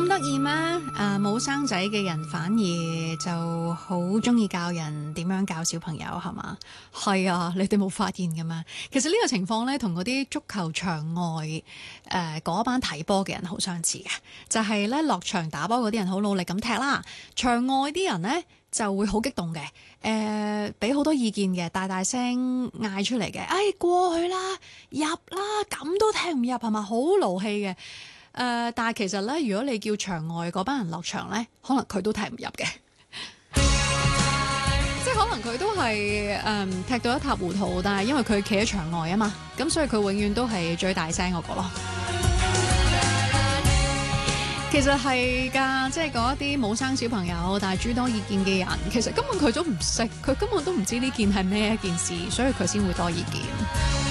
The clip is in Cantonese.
咁得意咩？冇生仔嘅人反而就好中意教人點樣教小朋友，係嘛？係啊，你哋冇發現嘅咩？其實呢個情況咧，同嗰啲足球場外嗰班睇波嘅人好相似嘅，就係咧落場打波嗰啲人好努力咁踢啦，場外啲人咧就會好激動嘅，俾好多意見嘅，大大聲嗌出嚟嘅，過去啦，入啦，咁都踢唔入係嘛？好勞氣嘅。但係其實咧，如果你叫場外嗰班人落場咧，可能佢都踢唔入嘅，即係可能佢都係踢到一塌糊塗，但係因為佢企喺場外啊嘛，咁所以佢永遠都係最大聲嗰個咯。其實係㗎，即係嗰一啲冇生小朋友但係諸多意見嘅人，其實根本佢都唔識，佢根本都唔知呢件係咩一件事，所以佢先會多意見。